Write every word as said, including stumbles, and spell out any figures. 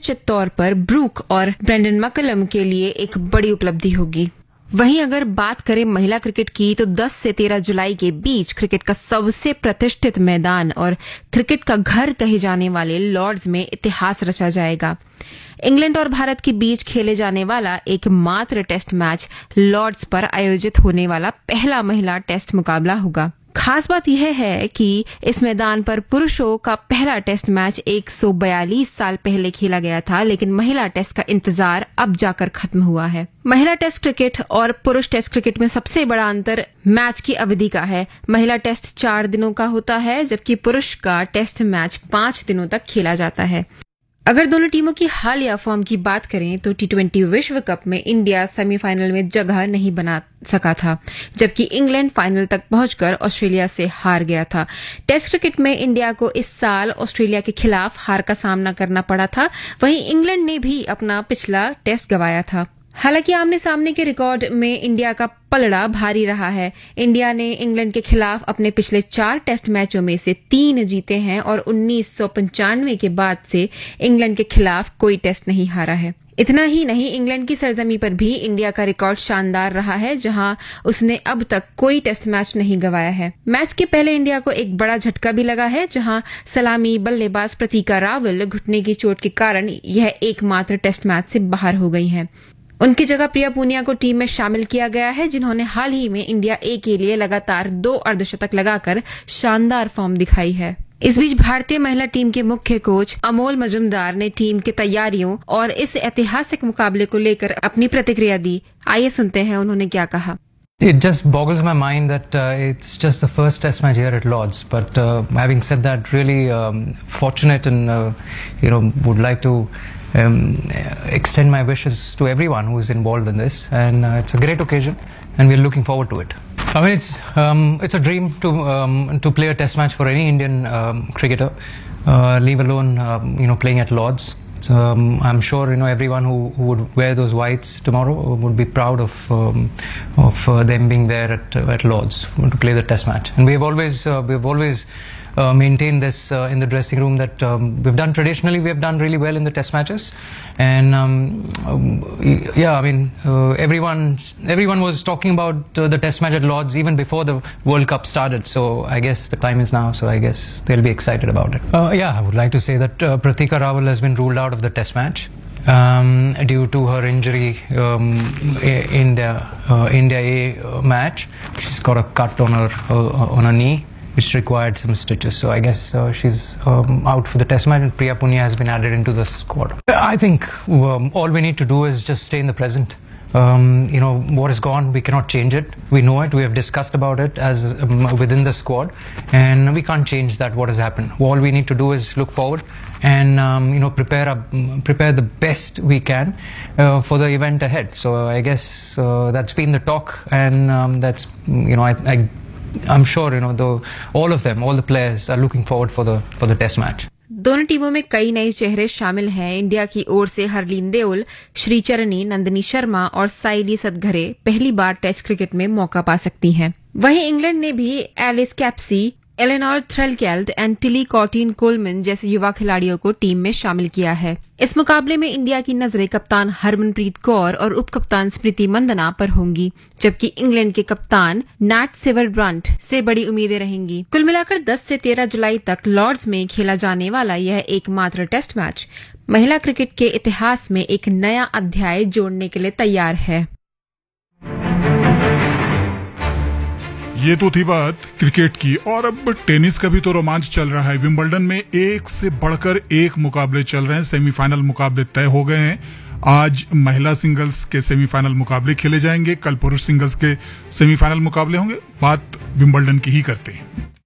निश्चित तौर पर ब्रूक और ब्रेंडन मैकलम के लिए एक बड़ी उपलब्धि होगी। वहीं अगर बात करें महिला क्रिकेट की तो दस से तेरह जुलाई के बीच क्रिकेट का सबसे प्रतिष्ठित मैदान और क्रिकेट का घर कहे जाने वाले लॉर्ड्स में इतिहास रचा जाएगा। इंग्लैंड और भारत के बीच खेले जाने वाला एकमात्र टेस्ट मैच लॉर्ड्स पर आयोजित होने वाला पहला महिला टेस्ट मुकाबला होगा। खास बात यह है कि इस मैदान पर पुरुषों का पहला टेस्ट मैच एक सौ बयालीस साल पहले खेला गया था, लेकिन महिला टेस्ट का इंतजार अब जाकर खत्म हुआ है। महिला टेस्ट क्रिकेट और पुरुष टेस्ट क्रिकेट में सबसे बड़ा अंतर मैच की अवधि का है। महिला टेस्ट चार दिनों का होता है, जबकि पुरुष का टेस्ट मैच पांच दिनों तक खेला जाता है। अगर दोनों टीमों की हालिया फॉर्म की बात करें तो टी ट्वेंटी विश्व कप में इंडिया सेमीफाइनल में जगह नहीं बना सका था, जबकि इंग्लैंड फाइनल तक पहुंचकर ऑस्ट्रेलिया से हार गया था। टेस्ट क्रिकेट में इंडिया को इस साल ऑस्ट्रेलिया के खिलाफ हार का सामना करना पड़ा था। वहीं इंग्लैंड ने भी अपना पिछला टेस्ट गंवाया था। हालांकि आमने सामने के रिकॉर्ड में इंडिया का पलड़ा भारी रहा है। इंडिया ने इंग्लैंड के खिलाफ अपने पिछले चार टेस्ट मैचों में से तीन जीते हैं और उन्नीस सौ पंचानवे के बाद से इंग्लैंड के खिलाफ कोई टेस्ट नहीं हारा है। इतना ही नहीं, इंग्लैंड की सरजमी पर भी इंडिया का रिकॉर्ड शानदार रहा है, जहां उसने अब तक कोई टेस्ट मैच नहीं गंवाया है। मैच के पहले इंडिया को एक बड़ा झटका भी लगा है, जहां सलामी बल्लेबाज प्रतीका रावल घुटने की चोट के कारण यह एकमात्र टेस्ट मैच से बाहर हो गई हैं। उनकी जगह प्रिया पूनिया को टीम में शामिल किया गया है, जिन्होंने हाल ही में इंडिया ए के लिए लगातार दो अर्धशतक लगाकर शानदार फॉर्म दिखाई है। इस बीच भारतीय महिला टीम के मुख्य कोच अमोल मजुमदार ने टीम की तैयारियों और इस ऐतिहासिक मुकाबले को लेकर अपनी प्रतिक्रिया दी। आइए सुनते हैं उन्होंने क्या कहा। It just boggles my mind that uh, it's just the first test match here at Lord's. But uh, having said that, really um, fortunate and uh, you know would like to um, extend my wishes to everyone who is involved in this. And uh, it's a great occasion, and we're looking forward to it. I mean, it's um, it's a dream to um, to play a test match for any Indian um, cricketer, uh, leave alone um, you know playing at Lord's. So, um, I'm sure you know everyone who, who would wear those whites tomorrow would be proud of um, of uh, them being there at at Lord's to play the Test match. And we've always uh, we've always uh, maintained this uh, in the dressing room that um, we've done traditionally. We have done really well in the Test matches, and um, um, yeah, I mean uh, everyone everyone was talking about uh, the Test match at Lord's even before the World Cup started. So I guess the time is now. So I guess they'll be excited about it. Uh, yeah, I would like to say that uh, Pratika Rawal has been ruled out of the Test match um, due to her injury um, in the uh, India A match. She's got a cut on her uh, on her knee, which required some stitches. So I guess uh, she's um, out for the test match, and Priya Punia has been added into the squad. I think um, all we need to do is just stay in the present. Um, you know, what is gone, we cannot change it. We know it. We have discussed about it as um, within the squad, and we can't change that. What has happened? All we need to do is look forward and um, you know prepare a, prepare the best we can uh, for the event ahead. So I guess uh, that's been the talk, and um, that's you know I. I I'm sure you know though all of them, all the players are looking forward for the for the test match. दोनों टीमों में कई नए चेहरे शामिल हैं। India की ओर से हरलीन देओल, श्रीचरणी, नंदिनी शर्मा और साइली सदघरे पहली बार टेस्ट क्रिकेट में मौका पा सकती हैं। वहीं इंग्लैंड ने भी Alice Capsey, Eleanor थ्रेलकेल्ट and Tilly कॉर्टिन Coleman जैसे युवा खिलाड़ियों को टीम में शामिल किया है। इस मुकाबले में इंडिया की नजरें कप्तान हरमनप्रीत कौर और उप कप्तान स्मृति मंदना पर होंगी, जबकि इंग्लैंड के कप्तान नैट सिवरब्रंट से बड़ी उम्मीदें रहेंगी। कुल मिलाकर दस से तेरह जुलाई तक लॉर्ड्स में खेला जाने वाला यह एकमात्र टेस्ट मैच महिला क्रिकेट के इतिहास में एक नया अध्याय जोड़ने के लिए तैयार है। ये तो थी बात क्रिकेट की, और अब टेनिस का भी तो रोमांच चल रहा है। विंबलडन में एक से बढ़कर एक मुकाबले चल रहे हैं। सेमीफाइनल मुकाबले तय हो गए हैं। आज महिला सिंगल्स के सेमीफाइनल मुकाबले खेले जाएंगे, कल पुरुष सिंगल्स के सेमीफाइनल मुकाबले होंगे। बात विंबलडन की ही करते हैं।